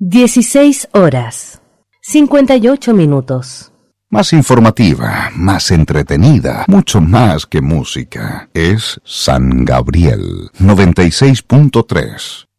16 horas, 58 minutos. Más informativa, más entretenida, mucho más que música. Es San Gabriel 96.3.